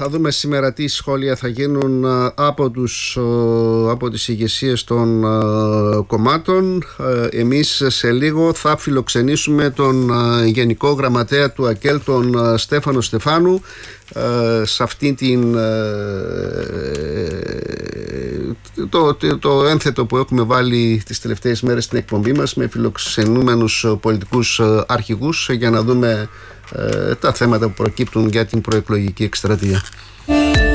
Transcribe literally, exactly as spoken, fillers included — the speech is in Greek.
Θα δούμε σήμερα τι σχόλια θα γίνουν από, τους, από τις ηγεσίες των κομμάτων. Εμείς σε λίγο θα φιλοξενήσουμε τον Γενικό Γραμματέα του ΑΚΕΛ, τον Στέφανο Στεφάνου, σε αυτήν την το, το, το ένθετο που έχουμε βάλει τις τελευταίες μέρες στην εκπομπή μας με φιλοξενούμενους πολιτικούς αρχηγούς για να δούμε τα θέματα που προκύπτουν για την προεκλογική εκστρατεία.